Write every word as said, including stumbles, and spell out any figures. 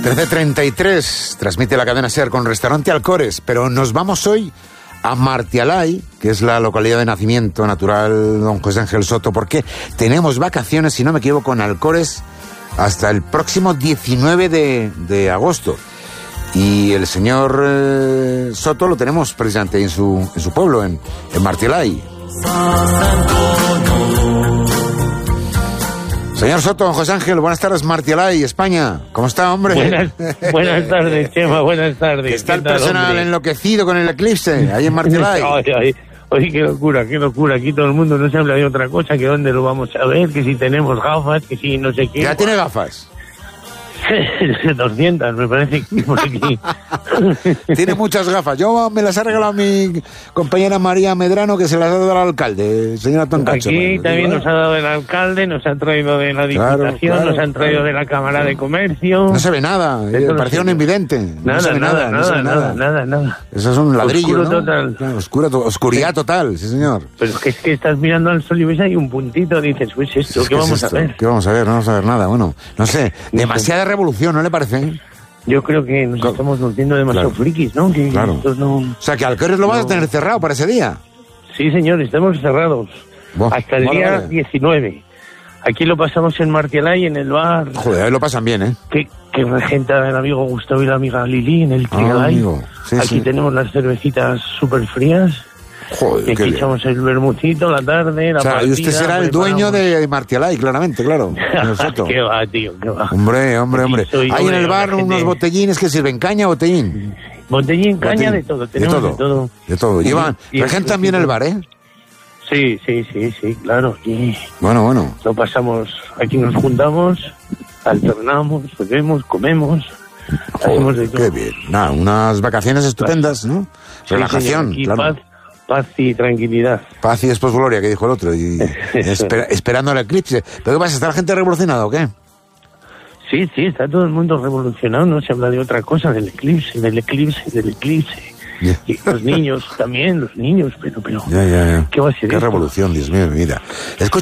trece treinta y tres, transmite la cadena SER con Restaurante Alcores, pero nos vamos hoy a Martialay, que es la localidad de nacimiento natural don José Ángel Soto, porque tenemos vacaciones, si no me equivoco, en Alcores hasta el próximo diecinueve de agosto. Y el señor eh, Soto lo tenemos precisamente en su, en su pueblo, en, en Martialay. Señor Soto, don José Ángel, buenas tardes, Martialay, España. ¿Cómo está, hombre? Buenas, buenas tardes, Chema, buenas tardes. Está el personal hombre? enloquecido con el eclipse, ahí en Martialay. Ay, ay, oye, qué locura, qué locura. Aquí todo el mundo no se habla de otra cosa, que dónde lo vamos a ver, que si tenemos gafas, que si no sé qué. ¿Ya tiene gafas? doscientas, me parece que por aquí. Tiene muchas gafas. Yo me las ha regalado mi compañera María Medrano, que se las ha dado al alcalde, señora Toncacho. Aquí también nos ha dado el alcalde, nos ha traído de la Diputación, claro, claro, nos han traído de la Cámara de Comercio. No se ve nada, parecía un invidente. Nada, no se ve nada, nada, nada, no se ve nada, nada, nada. Eso es un ladrillo, Oscuro, ¿no? Total. Claro, oscura, oscuridad total, sí, señor. Pero es que, es que estás mirando al sol y ves ahí un puntito, dices, pues esto, ¿qué vamos a ver? ¿Qué vamos a ver? No vamos a ver nada, bueno, no sé, demasiada revolución, ¿no le parece? Yo creo que nos claro. estamos volviendo demasiado claro. frikis, ¿no? Que claro. no... O sea, que Alcores lo vas no. a tener cerrado para ese día. Sí, señor, estamos cerrados. Buah, hasta el vale, día vale. diecinueve. Aquí lo pasamos en Martialay, en el bar. Joder, ahí lo pasan bien, ¿eh? Que, que regenta el amigo Gustavo y la amiga Lili en el Trigalay. Ah, sí, aquí sí. tenemos las cervecitas súper frías. Joder, y aquí echamos el vermucito, la tarde, la o sea, partida... Y usted será el dueño de Martialay, claramente, claro. Qué va, tío, qué va. Hombre, hombre, hombre. Hay en el bar unos gente... botellines que sirven caña o botellín. Botellín, caña, botellín. de todo. Tenemos de todo. De todo. De todo. Llevan, regentan bien el bar, ¿eh? Sí, sí, sí, sí, claro. Y bueno, bueno. Lo pasamos, aquí nos juntamos, alternamos, bebemos, comemos... Joder, de todo. Qué bien. Nada, unas vacaciones estupendas, ¿no? Sí, relajación, señor, claro. Paz, paz y tranquilidad. Paz y después gloria, que dijo el otro. Y espera, esperando el eclipse. ¿Pero qué pasa? ¿Está la gente revolucionada o qué? Sí, sí, está todo el mundo revolucionado. No se habla de otra cosa, del eclipse, del eclipse, del eclipse. Yeah. Y los niños también, los niños, pero, pero... Ya, ya, ya. ¿Qué va a ser Qué esto? revolución, Dios mío, mira. Escucha.